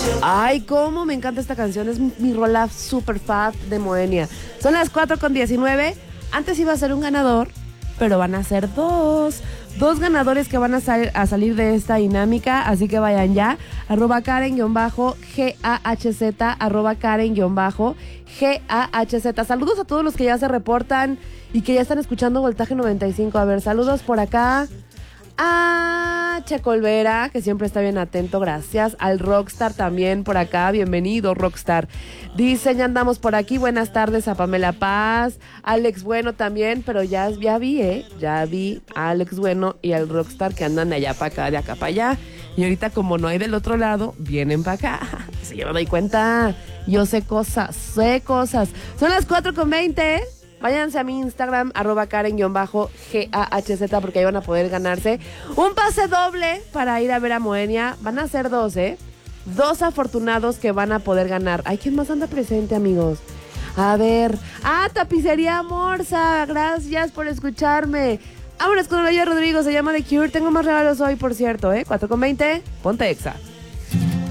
Ay, cómo me encanta esta canción. Es mi rola super fab de Moenia. Son las 4:19. Antes iba a ser un ganador, pero van a ser dos. Dos ganadores que van a salir de esta dinámica. Así que vayan ya. @Karen-GAHZ. @Karen-GAHZ. Saludos a todos los que ya se reportan y que ya están escuchando Voltaje 95. A ver, saludos por acá. A Checo Olvera, que siempre está bien atento, gracias. Al Rockstar también por acá, bienvenido Rockstar. Dice, ya andamos por aquí, buenas tardes a Pamela Paz. Alex Bueno también, pero ya vi a Alex Bueno y al Rockstar que andan de allá para acá, de acá para allá. Y ahorita como no hay del otro lado, vienen para acá. Sí, yo me doy cuenta, yo sé cosas. Son las 4:20. Váyanse a mi Instagram, @Karen-GAHZ, porque ahí van a poder ganarse un pase doble para ir a ver a Moenia. Van a ser dos, dos afortunados que van a poder ganar. Ay, ¿quién más anda presente, amigos? A ver. Tapicería Morsa. Gracias por escucharme. Vámonos con Olivia Rodrigo, se llama The Cure. Tengo más regalos hoy, por cierto, 4:20. Ponte Exa.